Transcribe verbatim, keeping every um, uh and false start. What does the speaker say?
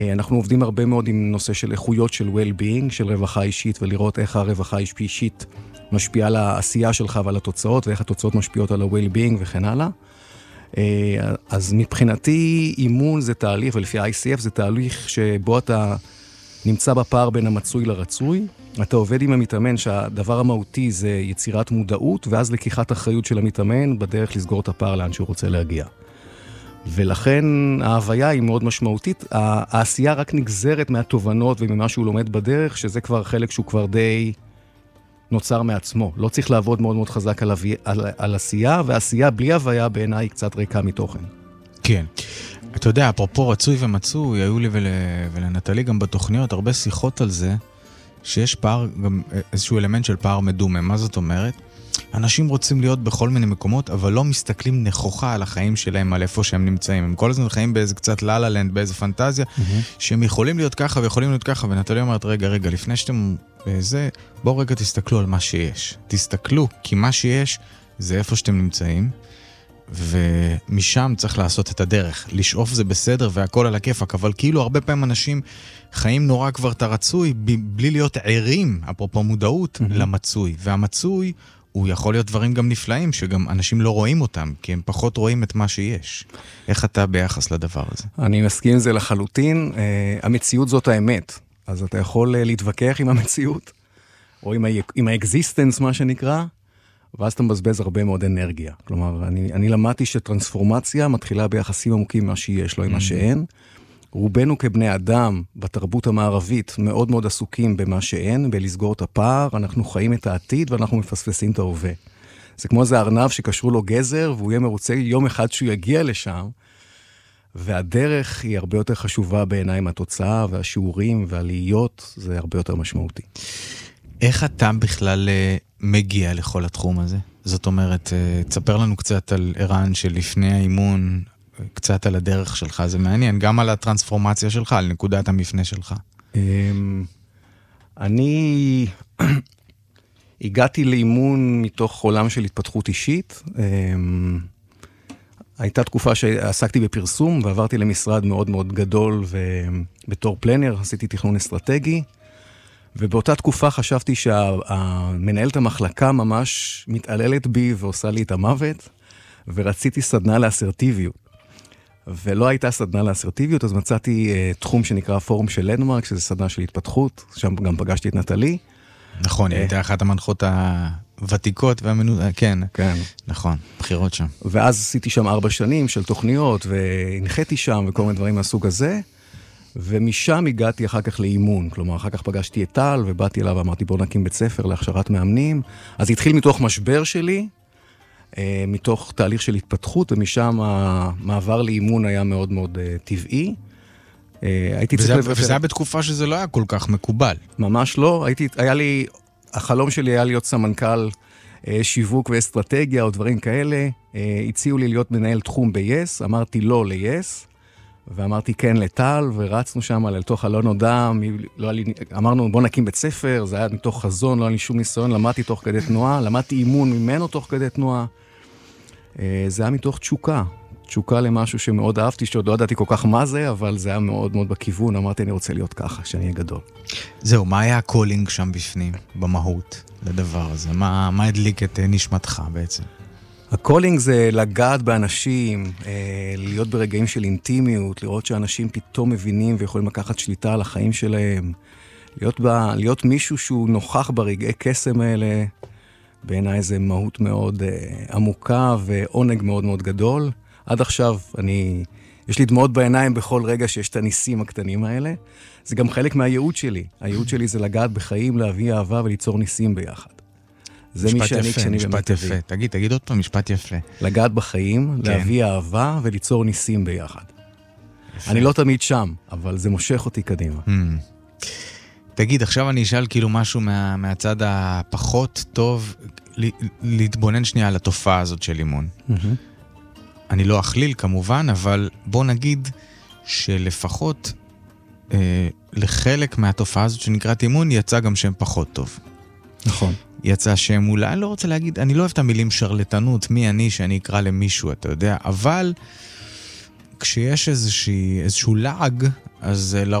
אנחנו עובדים הרבה מאוד עם נושא של איכויות של well-being, של רווחה אישית, ולראות איך הרווחה אישית משפיעה על העשייה שלך ועל התוצאות, ואיך התוצאות משפיעות על ה-well-being וכן הלאה. אז מבחינתי אימון זה תהליך, ולפי ה-איי סי אף זה תהליך שבו אתה נמצא בפער בין המצוי לרצוי. אתה עובד עם המתאמן שהדבר המהותי זה יצירת מודעות, ואז לקיחת אחריות של המתאמן בדרך לסגור את הפער לאן שהוא רוצה להגיע. ולכן ההוויה היא מאוד משמעותית. העשייה רק נגזרת מהתובנות וממה שהוא לומד בדרך, שזה כבר חלק שהוא כבר די נוצר מעצמו. לא צריך לעבוד מאוד מאוד חזק על, על, על עשייה, והעשייה בלי הוויה בעיניי קצת ריקה מתוכן. כן. אתה יודע, אפרופו רצוי ומצוי, היו לי ול, ולנטלי גם בתוכניות הרבה שיחות על זה, שיש פער, גם איזשהו אלמנט של פער מדומה. מה זאת אומרת? אנשים רוצים להיות בכל מיני מקומות, אבל לא מסתכלים נכוחה על החיים שלהם, על איפה שהם נמצאים. הם כל הזמן חיים באיזה קצת ללה-לנד, באיזה פנטזיה, mm-hmm. שהם יכולים להיות ככה ויכולים להיות ככה, ונטלי אומרת, רגע, רגע, לפני שאתם בזה, בואו רגע תסתכלו על מה שיש. תסתכלו, כי מה שיש זה איפה שאתם נמצאים, ומשם צריך לעשות את הדרך. לשאוף זה בסדר והכל על הכיפק, אבל כאילו הרבה פעמים אנשים חיים נורא כבר את הרצוי, בלי להיות ערים, אפרופו מודעות, mm-hmm. למצוי. והמצוי הוא יכול להיות דברים גם נפלאים, שגם אנשים לא רואים אותם, כי הם פחות רואים את מה שיש. איך אתה ביחס לדבר הזה? אני מסכים עם זה לחלוטין. המציאות זאת האמת. אז אתה יכול להתווכח עם המציאות, או עם, ה- עם האקזיסטנס, מה שנקרא, ואז אתה מבזבז הרבה מאוד אנרגיה. כלומר, אני, אני למדתי שטרנספורמציה מתחילה ביחסים עמוקים מה שיש, לא עם מה שאין. רובנו כבני אדם, בתרבות המערבית, מאוד מאוד עסוקים במה שאין, בלסגור את הפער, אנחנו חיים את העתיד ואנחנו מפספסים את ההווה. זה כמו איזה ארנב שקשרו לו גזר, והוא יהיה מרוצה יום אחד שהוא יגיע לשם, והדרך היא הרבה יותר חשובה בעיניי מהתוצאה, והשיעורים והעליות, זה הרבה יותר משמעותי. איך אתה בכלל מגיע לכל התחום הזה? זאת אומרת, תספר לנו קצת על ערן שלפני האימון, קצת על הדרך שלך, זה מעניין, גם על הטרנספורמציה שלך, על נקודת המפנה שלך. אני הגעתי לאימון מתוך עולם של התפתחות אישית. הייתה תקופה שעסקתי בפרסום, ועברתי למשרד מאוד מאוד גדול, ובתור פלנר עשיתי תכנון אסטרטגי, ובאותה תקופה חשבתי שהמנהלת המחלקה ממש מתעללת בי ועושה לי את המוות, ורציתי סדנה לאסרטיביות. ולא הייתה סדנה לאסרטיביות, אז מצאתי uh, תחום שנקרא פורום של לנדמרק, שזה סדנה של התפתחות, שם גם פגשתי את נטלי. נכון, היא הייתה אחת המנחות הוותיקות והמנו... כן, כן. נכון, בחירות שם. ואז עשיתי שם ארבע שנים של תוכניות, והנחיתי שם וכל מיני דברים מהסוג הזה, ומשם הגעתי אחר כך לאימון, כלומר, אחר כך פגשתי את טל, ובאתי אליו ואמרתי, בוא נקים בית ספר להכשרת מאמנים. אז התחיל מתוך משבר שלי, מתוך תהליך של התפתחות, ומשם המעבר לאימון היה מאוד מאוד טבעי. הייתי וזה, צריך וזה היה בתקופה שזה לא היה כל כך מקובל. ממש לא. הייתי, היה לי, החלום שלי היה להיות סמנכ"ל שיווק ואסטרטגיה או דברים כאלה. הציעו לי להיות מנהל תחום ב-Yes, אמרתי לא ל-Yes, ואמרתי כן לטל, ורצנו שם לתוך הלא נודע, לא היה לי, אמרנו בוא נקים בית ספר, זה היה מתוך חזון, לא היה לי שום ניסיון, למדתי תוך כדי תנועה, למדתי אימון ממנו תוך כדי תנועה. זה היה מתוך תשוקה, תשוקה למשהו שמאוד אהבתי, שעוד לא ידעתי כל כך מה זה, אבל זה היה מאוד מאוד בכיוון, אמרתי אני רוצה להיות ככה, שאני אהיה גדול. זהו, מה היה הקולינג שם בפנים, במהות, לדבר הזה? מה, מה הדליק את נשמתך בעצם? הקולינג זה לגעת באנשים, להיות ברגעים של אינטימיות, לראות שאנשים פתאום מבינים ויכולים לקחת שליטה על החיים שלהם, להיות, בה, להיות מישהו שהוא נוכח ברגעי קסם האלה, בעיניי זה מהות מאוד עמוקה ועונג מאוד מאוד גדול. עד עכשיו אני, יש לי דמעות בעיניים בכל רגע שיש את הניסים הקטנים האלה. זה גם חלק מהייעוד שלי. הייעוד שלי זה לגעת בחיים, להביא אהבה וליצור ניסים ביחד. זה מי שאני כשאני באמת יפה. תגיד, תגיד עוד פעם, משפט יפה. לגעת בחיים, כן. להביא אהבה וליצור ניסים ביחד. יפה. אני לא תמיד שם, אבל זה מושך אותי קדימה. Mm. תגיד, עכשיו אני אשאל כאילו משהו מה, מהצד הפחות טוב, להתבונן שנייה על התופעה הזאת של אימון. Mm-hmm. אני לא אכליל כמובן, אבל בוא נגיד שלפחות אה, לחלק מהתופעה הזאת שנקראת אימון, יצא גם שם פחות טוב. נכון. יצא שם אולי, אני לא רוצה להגיד, אני לא אוהב את המילים שרלטנות, מי אני שאני אקרא למישהו, אתה יודע, אבל כשיש איזושהי, איזשהו לעג, אז